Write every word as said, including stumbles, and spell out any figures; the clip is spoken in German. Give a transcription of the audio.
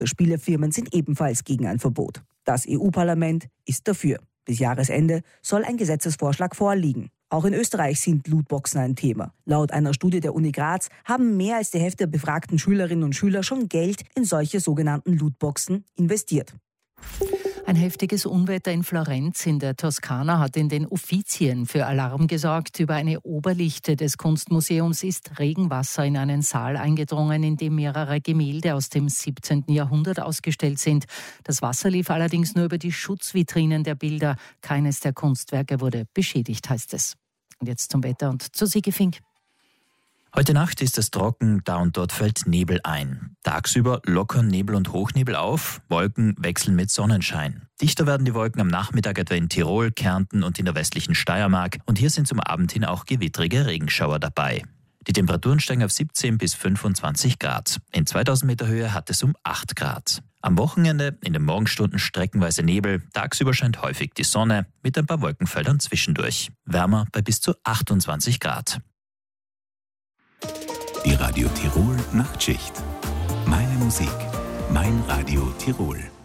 Spielefirmen sind ebenfalls gegen ein Verbot. Das E U-Parlament ist dafür. Bis Jahresende soll ein Gesetzesvorschlag vorliegen. Auch in Österreich sind Lootboxen ein Thema. Laut einer Studie der Uni Graz haben mehr als die Hälfte der befragten Schülerinnen und Schüler schon Geld in solche sogenannten Lootboxen investiert. Ein heftiges Unwetter in Florenz in der Toskana hat in den Uffizien für Alarm gesorgt. Über eine Oberlichte des Kunstmuseums ist Regenwasser in einen Saal eingedrungen, in dem mehrere Gemälde aus dem siebzehnten Jahrhundert ausgestellt sind. Das Wasser lief allerdings nur über die Schutzvitrinen der Bilder. Keines der Kunstwerke wurde beschädigt, heißt es. Und jetzt zum Wetter und zu Sigi Fink. Heute Nacht ist es trocken, da und dort fällt Nebel ein. Tagsüber lockern Nebel und Hochnebel auf, Wolken wechseln mit Sonnenschein. Dichter werden die Wolken am Nachmittag etwa in Tirol, Kärnten und in der westlichen Steiermark. Und hier sind zum Abend hin auch gewittrige Regenschauer dabei. Die Temperaturen steigen auf siebzehn bis fünfundzwanzig Grad. In zweitausend Meter Höhe hat es um acht Grad. Am Wochenende in den Morgenstunden streckenweise Nebel. Tagsüber scheint häufig die Sonne mit ein paar Wolkenfeldern zwischendurch. Wärmer bei bis zu achtundzwanzig Grad. Die Radio Tirol Nachtschicht. Meine Musik, mein Radio Tirol.